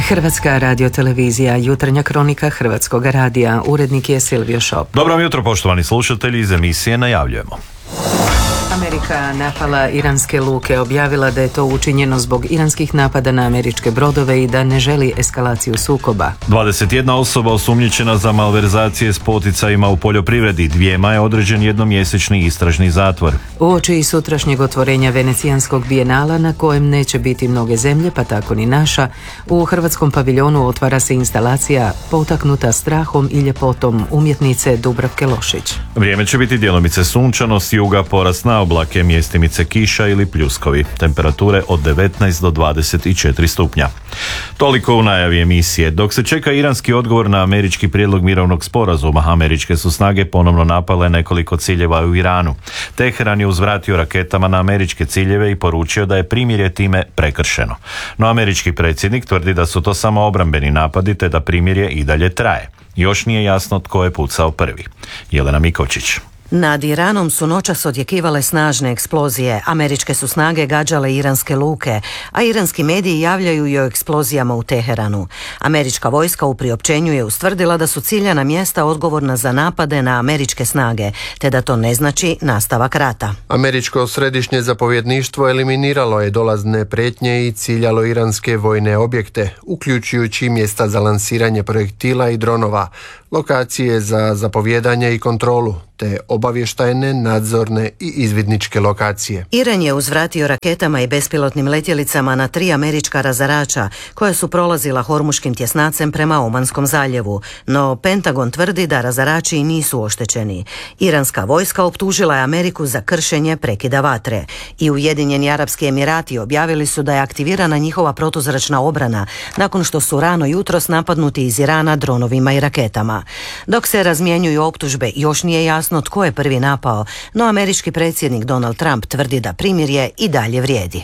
Hrvatska radiotelevizija, jutarnja kronika Hrvatskog radija. Urednik je Silvio Šop. Dobro vam jutro, poštovani slušatelji, iz emisije najavljujemo. Amerika napala iranske luke, objavila da je to učinjeno zbog iranskih napada na američke brodove i da ne želi eskalaciju sukoba. 21 osoba osumnjičena za malverzacije s poticajima u poljoprivredi, 2 je određen jednomjesečni istražni zatvor. Uoči sutrašnjeg otvorenja Venecijanskog bijenala, na kojem neće biti mnoge zemlje, pa tako ni naša, u hrvatskom paviljonu otvara se instalacija potaknuta strahom i ljepotom umjetnice Dubravke Lošić. Vrijeme će biti djelomice sunčano, s juga porast na oblake, mjestimice kiša ili pljuskovi. Temperature od 19 do 24 stupnja. Toliko u najavi emisije. Dok se čeka iranski odgovor na američki prijedlog mirovnog sporazuma, američke su snage ponovno napale nekoliko ciljeva u Iranu. Teheran je uzvratio raketama na američke ciljeve i poručio da je primirje time prekršeno. No američki predsjednik tvrdi da su to samo obrambeni napadi te da primirje i dalje traje. Još nije jasno tko je pucao prvi. Jelena Mikovčić. Nad Iranom su noćas odjekivale snažne eksplozije. Američke su snage gađale iranske luke, a iranski mediji javljaju i o eksplozijama u Teheranu. Američka vojska u priopćenju je ustvrdila da su ciljana mjesta odgovorna za napade na američke snage, te da to ne znači nastavak rata. Američko središnje zapovjedništvo eliminiralo je dolazne prijetnje i ciljalo iranske vojne objekte, uključujući mjesta za lansiranje projektila i dronova, lokacije za zapovjedanje i kontrolu, te obavještajne, nadzorne i izvidničke lokacije. Iran je uzvratio raketama i bespilotnim letjelicama na 3 američka razarača koja su prolazila Hormuškim tjesnacem prema Omanskom zaljevu, no Pentagon tvrdi da razarači nisu oštećeni. Iranska vojska optužila je Ameriku za kršenje prekida vatre i Ujedinjeni Arapski Emirati objavili su da je aktivirana njihova protuzračna obrana nakon što su rano jutros napadnuti iz Irana dronovima i raketama. Dok se razmjenjuju optužbe, još nije jasno tko je prvi napao, no američki predsjednik Donald Trump tvrdi da primirje i dalje vrijedi.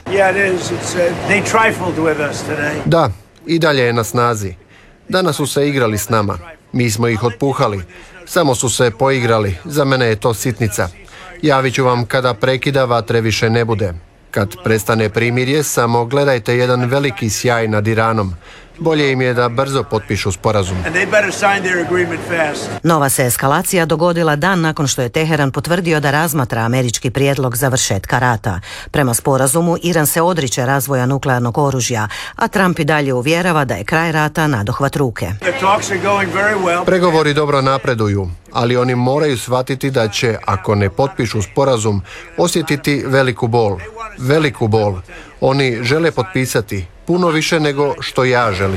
Da, i dalje je na snazi. Danas su se igrali s nama. Mi smo ih otpuhali. Samo su se poigrali. Za mene je to sitnica. Javit ću vam kada prekida vatre više ne bude. Kad prestane primirje, samo gledajte jedan veliki sjaj nad Iranom. Bolje im je da brzo potpišu sporazum. Nova se eskalacija dogodila dan nakon što je Teheran potvrdio da razmatra američki prijedlog završetka rata. Prema sporazumu, Iran se odriče razvoja nuklearnog oružja, a Trump i dalje uvjerava da je kraj rata nadohvat ruke. Pregovori dobro napreduju, ali oni moraju shvatiti da će, ako ne potpišu sporazum, osjetiti veliku bol. Veliku bol. Oni žele potpisati puno više nego što ja želim.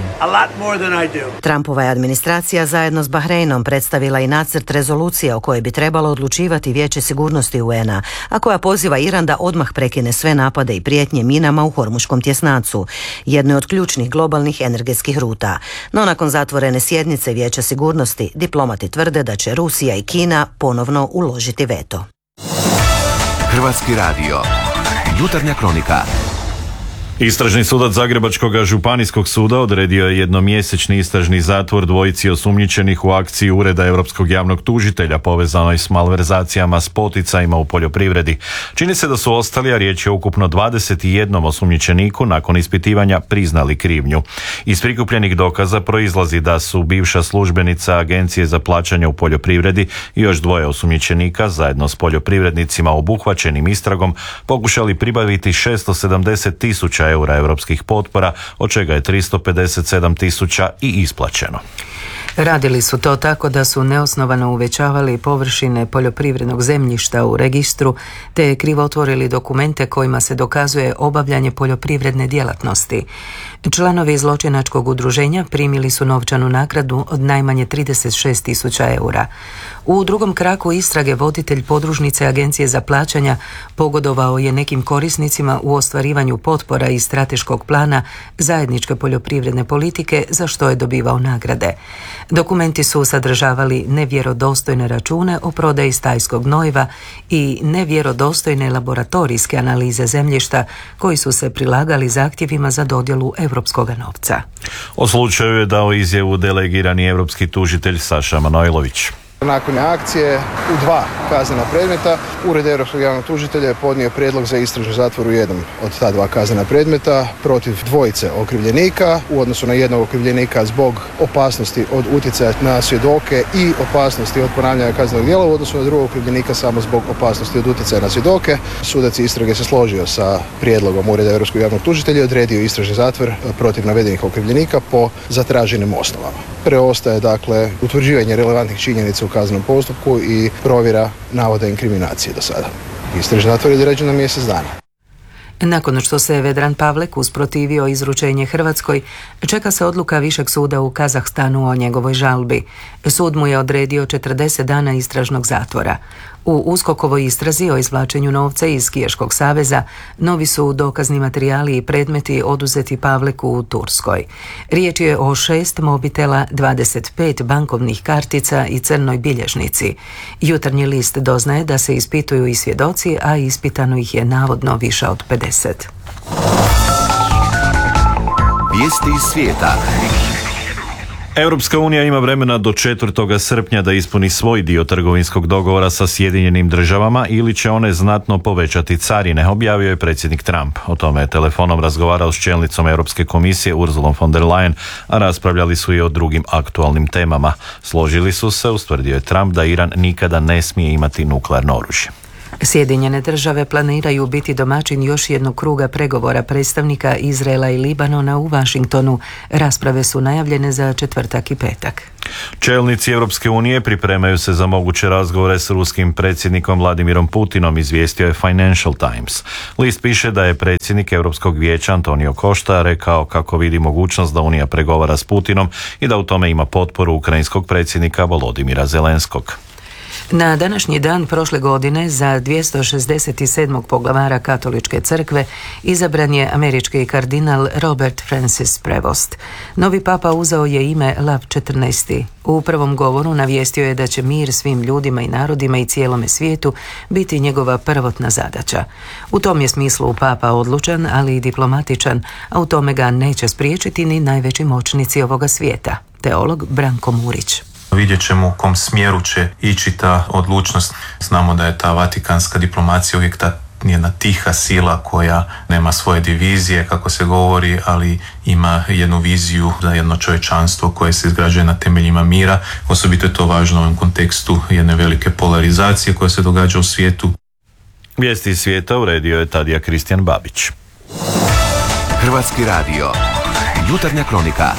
Trumpova je administracija zajedno s Bahreinom predstavila i nacrt rezolucije o kojoj bi trebalo odlučivati Vijeće sigurnosti UN-a, a koja poziva Iran da odmah prekine sve napade i prijetnje minama u Hormuškom tjesnacu, jednoj od ključnih globalnih energetskih ruta. No nakon zatvorene sjednice Vijeća sigurnosti, diplomati tvrde da će Rusija i Kina ponovno uložiti veto. Hrvatski radio. Jutarnja kronika. Istražni sudac Zagrebačkog županijskog suda odredio je jednomjesečni istražni zatvor dvojici osumnjičenih u akciji Ureda Europskog javnog tužitelja povezanoj s malverzacijama s poticajima u poljoprivredi. Čini se da su ostali, a riječ je ukupno 21 osumnjičeniku nakon ispitivanja priznali krivnju. Iz prikupljenih dokaza proizlazi da su bivša službenica Agencije za plaćanje u poljoprivredi i još 2 osumnjičenika zajedno s poljoprivrednicima obuhvaćenim istragom pokušali pribaviti 670.000 eura europskih potpora, od čega je 357.000 i isplaćeno. Radili su to tako da su neosnovano uvećavali površine poljoprivrednog zemljišta u registru, te krivotvorili dokumente kojima se dokazuje obavljanje poljoprivredne djelatnosti. Članovi zločinačkog udruženja primili su novčanu nagradu od najmanje 36.000 eura. U drugom kraku istrage voditelj podružnice Agencije za plaćanja pogodovao je nekim korisnicima u ostvarivanju potpora iz strateškog plana zajedničke poljoprivredne politike, za što je dobivao nagrade. Dokumenti su sadržavali nevjerodostojne račune o prodaji stajskog gnojiva i nevjerodostojne laboratorijske analize zemljišta koji su se prilagali zahtjevima za dodjelu europskog novca. O slučaju je dao izjavu delegirani europski tužitelj Saša Manojlović. Nakon akcije u 2 kaznena predmeta, Ured Europskog javnog tužitelja je podnio prijedlog za istražni zatvor u jednom od ta 2 kaznena predmeta protiv 2 okrivljenika u odnosu na jednog okrivljenika zbog opasnosti od utjecaja na svjedoke i opasnosti od ponavljanja kaznenog djela u odnosu na drugog okrivljenika samo zbog opasnosti od utjecaja na svjedoke. Sudac istrage se složio sa prijedlogom Ureda Europskog javnog tužitelja i odredio istražni zatvor protiv navedenih okrivljenika po zatraženim osnovama. Preostaje dakle utvrđivanje relevantnih činjenica u kaznenom postupku i provjera navoda inkriminacije do sada. Istražni zatvor je određen na mjesec dana. Nakon što se Vedran Pavlek usprotivio izručenje Hrvatskoj, čeka se odluka Višeg suda u Kazahstanu o njegovoj žalbi. Sud mu je odredio 40 dana istražnog zatvora. U USKOK-ovoj istrazi o izvlačenju novca iz Skijaškog saveza novi su dokazni materijali i predmeti oduzeti Pavleku u Turskoj. Riječ je o 6 mobitela, 25 bankovnih kartica i crnoj bilježnici. Jutarnji list doznaje da se ispituju i svjedoci, a ispitano ih je navodno više od 50. Vijesti iz svijeta. Europska unija ima vremena do 4. srpnja da ispuni svoj dio trgovinskog dogovora sa Sjedinjenim državama ili će one znatno povećati carine, objavio je predsjednik Trump. O tome je telefonom razgovarao s čelnicom Europske komisije Ursulom von der Leyen, a raspravljali su i o drugim aktualnim temama. Složili su se, ustvrdio je Trump, da Iran nikada ne smije imati nuklearno oružje. Sjedinjene države planiraju biti domaćin još jednog kruga pregovora predstavnika Izraela i Libanona u Washingtonu. Rasprave su najavljene za četvrtak i petak. Čelnici Europske unije pripremaju se za moguće razgovore s ruskim predsjednikom Vladimirom Putinom, izvijestio je Financial Times. List piše da je predsjednik Europskog vijeća Antonio Costa rekao kako vidi mogućnost da Unija pregovara s Putinom i da u tome ima potporu ukrajinskog predsjednika Volodimira Zelenskog. Na današnji dan prošle godine za 267. poglavara Katoličke crkve izabran je američki kardinal Robert Francis Prevost. Novi papa uzeo je ime Lav XIV. U prvom govoru navijestio je da će mir svim ljudima i narodima i cijelome svijetu biti njegova prvotna zadaća. U tom je smislu papa odlučan, ali i diplomatičan, a u tome ga neće spriječiti ni najveći moćnici ovoga svijeta. Teolog Branko Murić. Vidjet ćemo u kom smjeru će ići ta odlučnost. Znamo da je ta vatikanska diplomacija uvijek ta jedna tiha sila koja nema svoje divizije, kako se govori, ali ima jednu viziju za jedno čovječanstvo koje se izgrađuje na temeljima mira. Osobito je to važno u ovom kontekstu jedne velike polarizacije koja se događa u svijetu. Vijesti iz svijeta uredio je Tadija Kristijan Babić. Hrvatski radio. Jutarnja kronika.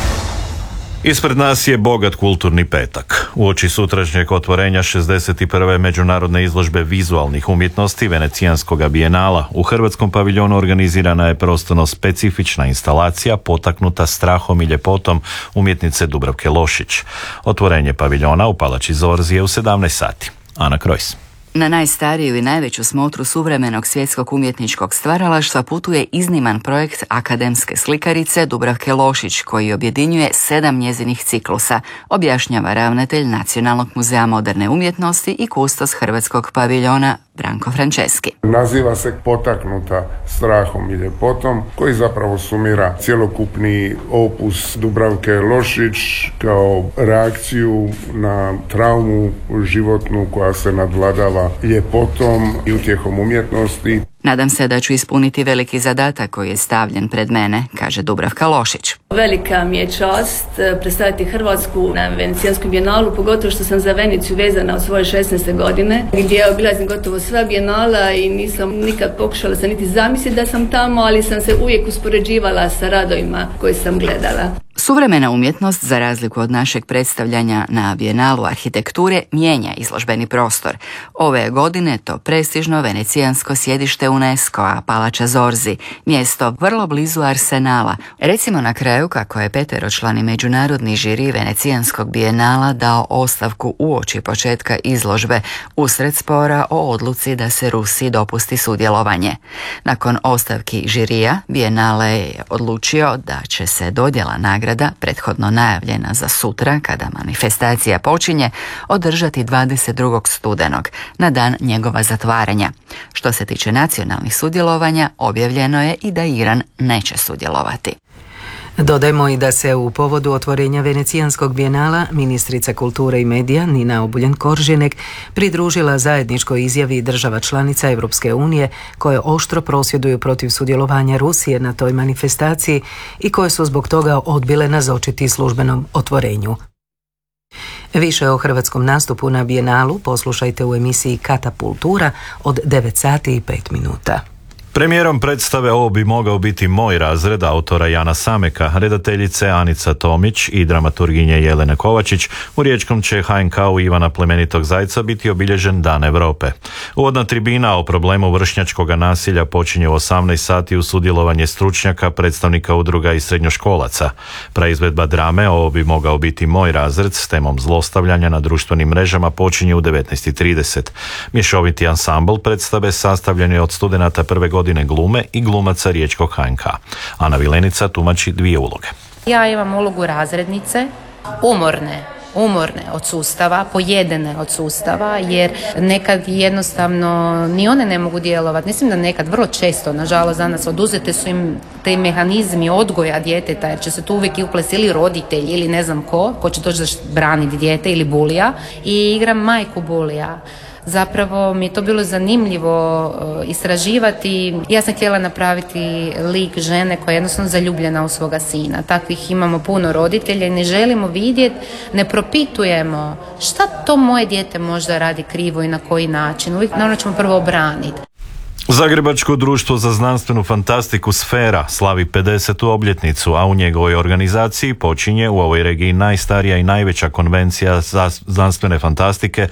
Ispred nas je bogat kulturni petak. Uoči sutrašnjeg otvorenja 61. međunarodne izložbe vizualnih umjetnosti Venecijanskog bijenala u Hrvatskom paviljonu organizirana je prostorno specifična instalacija potaknuta strahom i ljepotom umjetnice Dubravke Lošić. Otvorenje paviljona u Palači Zorzi je u 17 sati. Ana Krojs. Na najstariju i najveću smotru suvremenog svjetskog umjetničkog stvaralaštva putuje izniman projekt akademske slikarice Dubravke Lošić, koji objedinjuje 7 njezinih ciklusa, objašnjava ravnatelj Nacionalnog muzeja moderne umjetnosti i kustos Hrvatskog paviljona Branko Franceski. Naziva se Potaknuta strahom i ljepotom, koji zapravo sumira cjelokupni opus Dubravke Lošić kao reakciju na traumu životnu koja se nadvladava ljepotom i utjehom umjetnosti. Nadam se da ću ispuniti veliki zadatak koji je stavljen pred mene, kaže Dubravka Lošić. Velika mi je čast predstaviti Hrvatsku na Venecijanskom bijenalu, pogotovo što sam za Veneciju vezana od svoje 16. godine, gdje obilazim gotovo sva bijenala i nisam nikad pokušala se niti zamisliti da sam tamo, ali sam se uvijek uspoređivala sa radovima koje sam gledala. Suvremena umjetnost, za razliku od našeg predstavljanja na bijenalu arhitekture, mijenja izložbeni prostor. Ove godine to prestižno venecijansko sjedište UNESCO-a, Palača Zorzi, mjesto vrlo blizu Arsenala. Recimo na kraju kako je 5-člani međunarodni žiri Venecijanskog bijenala dao ostavku uoči početka izložbe usred spora o odluci da se Rusiji dopusti sudjelovanje. Nakon ostavki žirija, bijenale je odlučio da će se dodjela nagrada, prethodno najavljena za sutra, kada manifestacija počinje, održati 22. studenog, na dan njegova zatvaranja. Što se tiče nacionalnih sudjelovanja, objavljeno je i da Iran neće sudjelovati. Dodajmo i da se u povodu otvorenja Venecijanskog bijenala ministrica kulture i medija Nina Obuljen-Koržinek pridružila zajedničkoj izjavi država članica Europske unije koje oštro prosvjeduju protiv sudjelovanja Rusije na toj manifestaciji i koje su zbog toga odbile nazočiti službenom otvorenju. Više o hrvatskom nastupu na bijenalu poslušajte u emisiji Katapultura od 9 sati i 5 minuta. Premijerom predstave Ovo bi mogao biti moj razred autora Jana Sameka, redateljice Anica Tomić i dramaturginje Jelene Kovačić u riječkom će HNK-u Ivana Plemenitog Zajca biti obilježen Dan Europe. Uvodna tribina o problemu vršnjačkog nasilja počinje u 18 sati uz sudjelovanje stručnjaka, predstavnika udruga i srednjoškolaca. Praizvedba drame Ovo bi mogao biti moj razred s temom zlostavljanja na društvenim mrežama počinje u 19:30. Mješoviti ansambl predstave sastavljen je od studenata prve godine glume i glumaca riječkog HNK. Ana Vilenica tumači 2 uloge. Ja imam ulogu razrednice, umorne od sustava, pojedene od sustava, jer nekad jednostavno ni one ne mogu djelovati. Mislim da nekad, vrlo često, nažalost, danas oduzete su im te mehanizmi odgoja djeteta, jer će se tu uvijek uplesti ili roditelj ili ne znam ko će doći braniti dijete ili bulija, i igram majku bulija. Zapravo mi je to bilo zanimljivo istraživati. Ja sam htjela napraviti lik žene koja je jednostavno zaljubljena u svoga sina. Takvih imamo puno roditelja i ne želimo vidjeti, ne propitujemo šta to moje dijete možda radi krivo i na koji način. Uvijek naravno ćemo prvo obraniti. Zagrebačko društvo za znanstvenu fantastiku Sfera slavi 50. obljetnicu, a u njegovoj organizaciji počinje u ovoj regiji najstarija i najveća konvencija za znanstvene fantastike,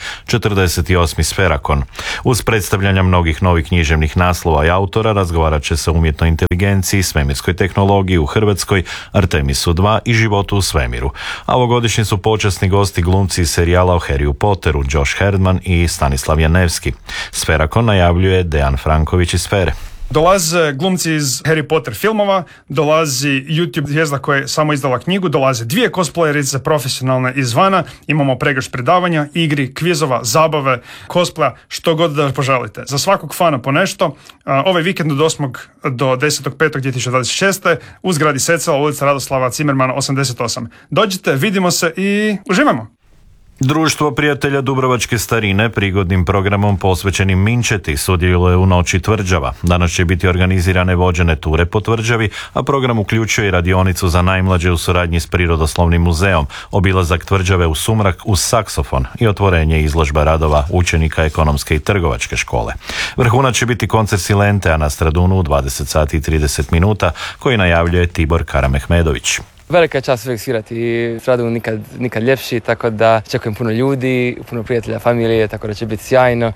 48. Sferakon. Uz predstavljanja mnogih novih književnih naslova i autora razgovarat će se o umjetnoj inteligenciji, svemirskoj tehnologiji u Hrvatskoj, Artemisu 2 i životu u svemiru. A ovogodišnji su počasni gosti glumci iz serijala o Harryu Potteru, Josh Herdman i Stanislav Janevski. Sferakon najavljuje Dejan Franković iz Sfere. Dolaze glumci iz Harry Potter filmova, dolazi YouTube zvijezda koja je samo izdala knjigu, dolaze 2 cosplayerice profesionalne izvana, imamo pregršt predavanja, igri, kvizova, zabave, cosplaya, što god da poželite. Za svakog fana po nešto. Ovaj vikend od 8. do 10.5.2026. u zgradi Secela, ulica Radoslava Cimermana 88. Dođite, vidimo se i uživamo! Društvo prijatelja Dubrovačke starine prigodnim programom posvećenim Minčeti sudjeluje u Noći tvrđava. Danas će biti organizirane vođene ture po tvrđavi, a program uključuje i radionicu za najmlađe u suradnji s Prirodoslovnim muzeom, obilazak tvrđave u sumrak uz saksofon i otvorenje izložba radova učenika ekonomske i trgovačke škole. Vrhunac će biti koncert Silente, a na Stradunu u 20 sati i 30 minuta koji najavljuje Tibor Karamehmedović. Velika je čast uvijek svirati i Stradun nikad ljepši, tako da čekujem puno ljudi, puno prijatelja, familije, tako da će biti sjajno.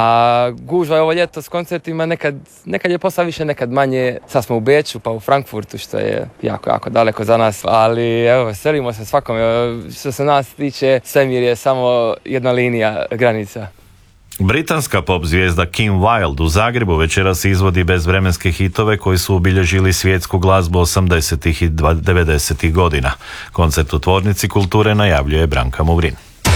A gužva je ovo ljeto s koncertima, nekad je posla više, nekad manje. Sad smo u Beču pa u Frankfurtu, što je jako daleko za nas, ali evo, veselimo se svakome. Što se nas tiče, svemir je samo jedna linija granica. Britanska pop zvijezda Kim Wilde u Zagrebu večeras izvodi bezvremenske hitove koji su obilježili svjetsku glazbu 80. i 90. godina. Koncert u Tvornici kulture najavljuje Branka Muvrin.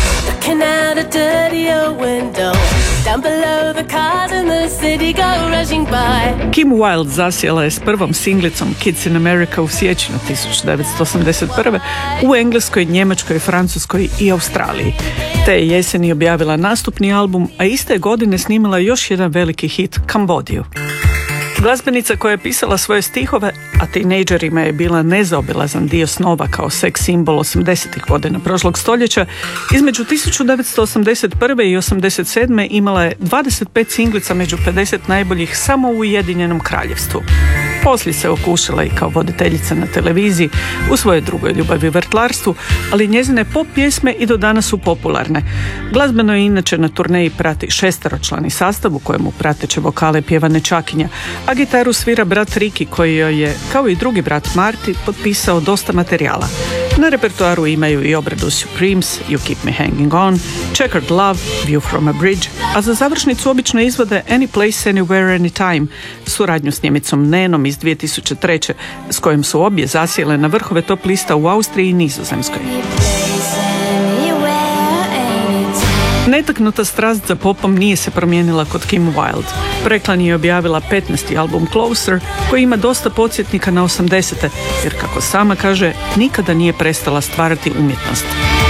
Kim Wilde zasjela je s prvom singlicom Kids in America u siječnju 1981. u Engleskoj, Njemačkoj, Francuskoj i Australiji. Te je jeseni objavila nastupni album, a iste godine snimila još jedan veliki hit, Kambodiju. Glazbenica koja je pisala svoje stihove, a tinejdžerima je bila nezaobilazan dio snova kao seks simbol 80-ih godina prošlog stoljeća, između 1981. i 87. imala je 25 singlica među 50 najboljih samo u Ujedinjenom Kraljevstvu. Poslije se okušala i kao voditeljica na televiziji u svojoj drugoj ljubavi vrtlarstvu, ali njezine pop pjesme i do danas su popularne. Glazbeno je inače na turneji prati 6-člani sastav u kojemu prateće vokale pjeva nečakinja, a gitaru svira brat Ricky koji joj je, kao i drugi brat Marty, potpisao dosta materijala. Na repertoaru imaju i obradu Supremes, You Keep Me Hanging On, Checkered Love, View from a Bridge, a za završnicu obično izvode Any Place, Anywhere, Anytime, suradnju s Njemicom Nenom iz 2003. s kojim su obje zasjele na vrhove top lista u Austriji i Nizozemskoj. Netaknuta strast za popom nije se promijenila kod Kim Wilde. Preklani je objavila 15. album Closer, koji ima dosta podsjetnika na 80. jer, kako sama kaže, nikada nije prestala stvarati umjetnost.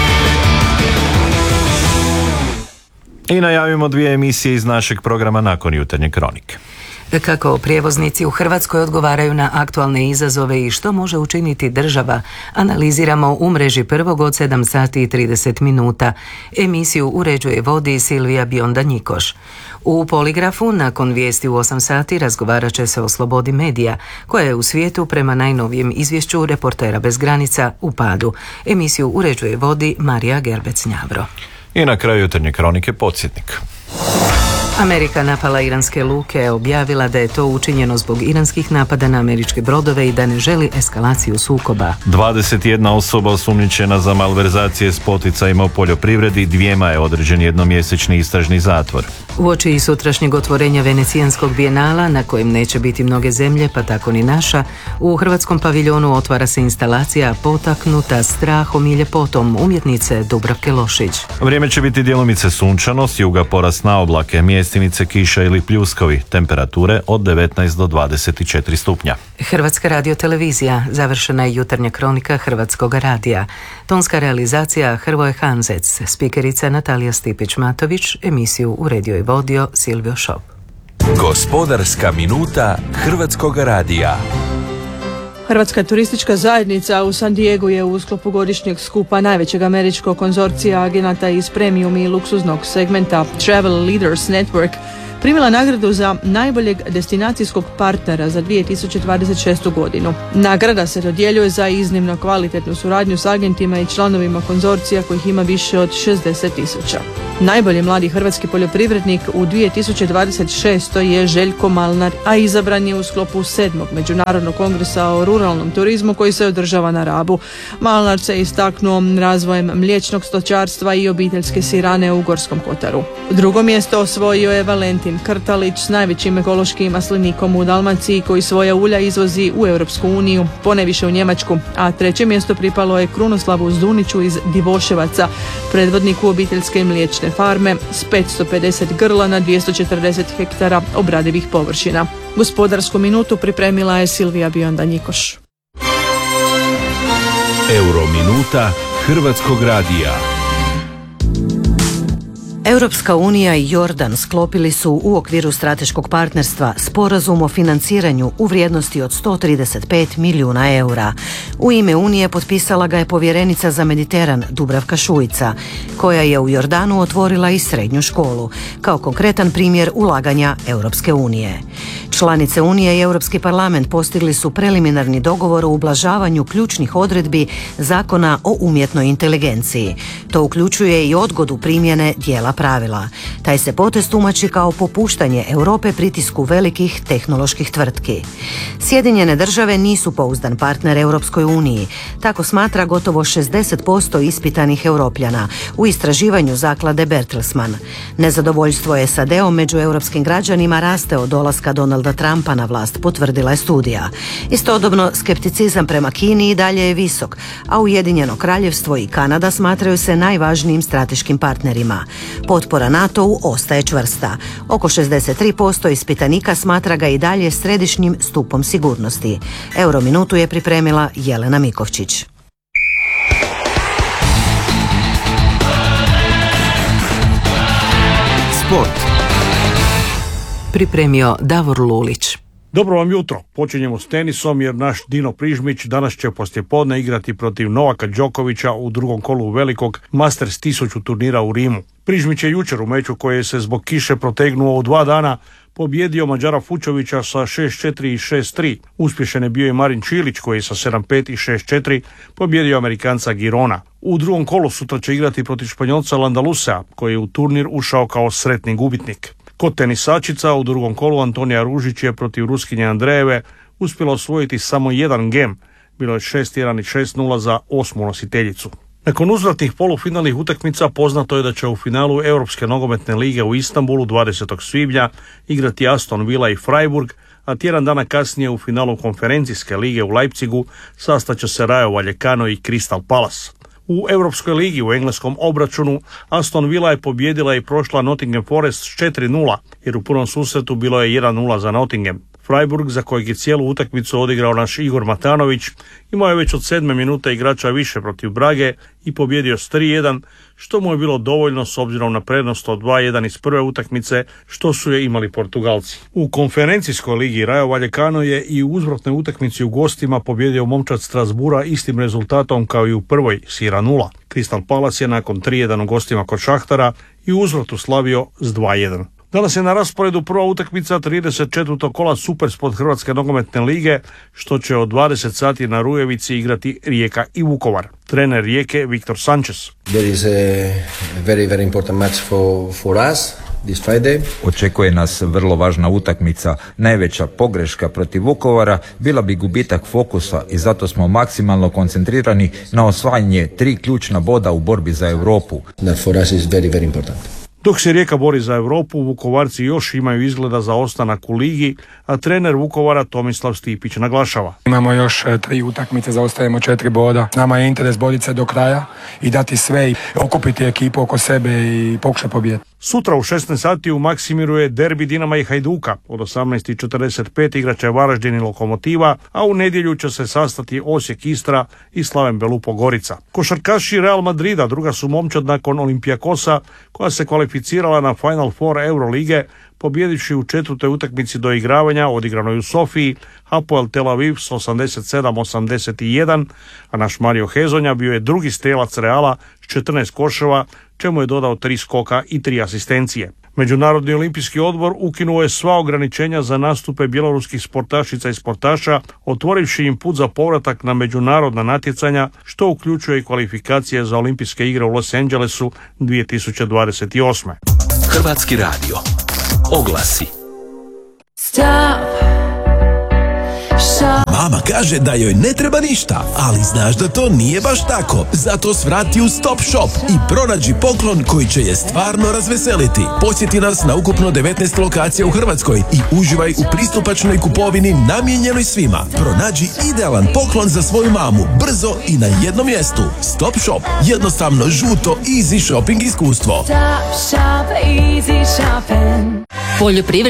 I najavimo 2 emisije iz našeg programa nakon jutarnje kronike. Kako prijevoznici u Hrvatskoj odgovaraju na aktualne izazove i što može učiniti država, analiziramo u mreži prvog od 7 sati i 30 minuta. Emisiju uređuje vodi Silvija Bionda-Njikoš. U Poligrafu nakon vijesti u 8 sati razgovarat će se o slobodi medija, koja je u svijetu prema najnovijem izvješću Reportera bez granica u padu. Emisiju uređuje vodi Marija Gerbec-Njavro. I na kraju jutarnje kronike podsjetnik. Amerika napala iranske luke, objavila da je to učinjeno zbog iranskih napada na američke brodove i da ne želi eskalaciju sukoba. 21 osoba osumnjičena za malverzacije s poticajima u poljoprivredi, 2 je određen jednomjesečni istražni zatvor. Uoči sutrašnjeg otvorenja Venecijanskog bijenala, na kojem neće biti mnoge zemlje, pa tako ni naša, u hrvatskom paviljonu otvara se instalacija potaknuta strahom i ljepotom umjetnice Dubravke Lošić. Vrijeme će biti djelomice sunčano, s juga porast na oblake, mjestimice kiša ili pljuskovi, temperature od 19 do 24 stupnja. Hrvatska radiotelevizija, završena je jutarnja kronika Hrvatskog radija. Tonska realizacija Hrvoje Hanzec, spikerica Natalija Stipić-Matović, emisiju uredio i vodio Silvio Šop. Gospodarska minuta Hrvatskog radija. Hrvatska turistička zajednica u San Diegu je u sklopu godišnjeg skupa najvećeg američkog konzorcija agenata iz premium i luksuznog segmenta Travel Leaders Network primila nagradu za najboljeg destinacijskog partnera za 2026. godinu. Nagrada se dodjeljuje za iznimno kvalitetnu suradnju s agentima i članovima konzorcija kojih ima više od 60.000. Najbolji mladi hrvatski poljoprivrednik u 2026. je Željko Malnar, a izabran je u sklopu 7. Međunarodnog kongresa o ruralnom turizmu koji se održava na Rabu. Malnar se istaknuo razvojem mliječnog stočarstva i obiteljske sirane u Gorskom kotaru. Drugo mjesto osvojio je Valentin Krtalić s najvećim ekološkim maslinikom u Dalmaciji koji svoja ulja izvozi u Europsku uniju, ponajviše u Njemačku, a treće mjesto pripalo je Krunoslavu Zduniću iz Divoševaca, predvodniku obiteljske mliječne farme s 550 grla na 240 hektara obradivih površina. Gospodarsku minutu pripremila je Silvija Bionda-Njikoš. Eurominuta Hrvatskog radija. Europska unija i Jordan sklopili su u okviru strateškog partnerstva sporazum o financiranju u vrijednosti od 135 milijuna eura. U ime Unije potpisala ga je povjerenica za Mediteran Dubravka Šuica, koja je u Jordanu otvorila i srednju školu, kao konkretan primjer ulaganja Europske unije. Članice Unije i Europski parlament postigli su preliminarni dogovor o ublažavanju ključnih odredbi Zakona o umjetnoj inteligenciji. To uključuje i odgodu primjene dijela pravila. Taj se potez tumači kao popuštanje Europe pritisku velikih tehnoloških tvrtki. Sjedinjene države nisu pouzdan partner Europskoj uniji. Tako smatra gotovo 60% ispitanih Europljana u istraživanju zaklade Bertelsmann. Nezadovoljstvo SAD-om među europskim građanima raste od dolaska Donalda Trumpa na vlast, potvrdila je studija. Istodobno, skepticizam prema Kini i dalje je visok, a Ujedinjeno Kraljevstvo i Kanada smatraju se najvažnijim strateškim partnerima. Potpora NATO-u ostaje čvrsta. Oko 63% ispitanika smatra ga i dalje središnjim stupom sigurnosti. Eurominutu je pripremila Jelena Mikovčić. Sport. Pripremio Davor Lulić. Dobro vam jutro. Počinjemo s tenisom jer naš Dino Prižmić danas će poslijepodne igrati protiv Novaka Đokovića u drugom kolu velikog Masters 1000 turnira u Rimu. Prižmić je jučer u meču koji se zbog kiše protegnuo u 2 dana pobjedio Mađara Fučovića sa 6-4 i 6-3. Uspješan je bio i Marin Čilić koji je sa 7-5 i 6-4 pobjedio Amerikanca Girona. U drugom kolu sutra će igrati protiv Španjolca Landalusea koji je u turnir ušao kao sretni gubitnik. Kod tenisačica u drugom kolu Antonija Ružić je protiv Ruskinje Andrejeve uspjela osvojiti samo jedan gem. Bilo je 6-1 i 6-0 za 8. nositeljicu. Nakon uzvratnih polufinalnih utakmica poznato je da će u finalu Europske nogometne lige u Istanbulu 20. svibnja igrati Aston Villa i Freiburg, a tjedan dana kasnije u finalu konferencijske lige u Leipzigu sastaće se Rayo Vallecano i Crystal Palace. U Europskoj ligi u engleskom obračunu Aston Villa je pobijedila i prošla Nottingham Forest 4-0, jer u prvom susretu bilo je 1-0 za Nottingham. Freiburg, za kojeg je cijelu utakmicu odigrao naš Igor Matanović, imao je već od 7. minute igrača više protiv Brage i pobjedio s 3-1, što mu je bilo dovoljno s obzirom na prednost od 2-1 iz prve utakmice, što su je imali Portugalci. U konferencijskoj ligi Rayo Vallecano je i u uzvratnoj utakmici u gostima pobjedio momčad Strasbura istim rezultatom kao i u prvoj s 1-0. Crystal Palace je nakon 3-1 u gostima kod Šahtara i u uzvratu slavio s 2-1. Danas je na rasporedu prva utakmica 34. kola Supersport Hrvatske nogometne lige, što će od 20 sati na Rujevici igrati Rijeka i Vukovar. Trener Rijeke Viktor Sanchez. There is a very important match for us. This Friday. Očekuje nas vrlo važna utakmica. Najveća pogreška protiv Vukovara bila bi gubitak fokusa i zato smo maksimalno koncentrirani na osvajanje 3 ključna boda u borbi za Europu. That for us is very important. Dok se Rijeka bori za Europu, Vukovarci još imaju izgleda za ostanak u ligi, a trener Vukovara Tomislav Stipić naglašava. Imamo još 3 utakmice, zaostajemo 4 boda. Nama je interes boriti se do kraja i dati sve i okupiti ekipu oko sebe i pokušati pobijediti. Sutra u 16 sati u Maksimiru je derbi Dinama i Hajduka. Od 18:45 igraće Varaždin i Lokomotiva, a u nedjelju će se sastati Osijek Istra i Slaven Belupo Gorica. Košarkaši Real Madrida druga su momčad nakon Olympiakosa, koja se kvalificirala na Final Four Eurolige, pobjedivši u 4. utakmici do igravanja odigranoj u Sofiji Hapoel Tel Aviv s 87-81, a naš Mario Hezonja bio je drugi strelac Reala s 14 koševa, čemu je dodao 3 skoka i 3 asistencije. Međunarodni olimpijski odbor ukinuo je sva ograničenja za nastupe bjeloruskih sportašica i sportaša, otvorivši im put za povratak na međunarodna natjecanja, što uključuje i kvalifikacije za olimpijske igre u Los Angelesu 2028. Hrvatski radio. Oglasi. Mama kaže da joj ne treba ništa, ali znaš da to nije baš tako. Zato svrati u Stop Shop i pronađi poklon koji će je stvarno razveseliti. Posjeti nas na ukupno 19 lokacija u Hrvatskoj i uživaj u pristupačnoj kupovini namijenjenoj svima. Pronađi idealan poklon za svoju mamu, brzo i na jednom mjestu. Stop Shop, jednostavno žuto easy shopping iskustvo. Stop Shop, easy shopping.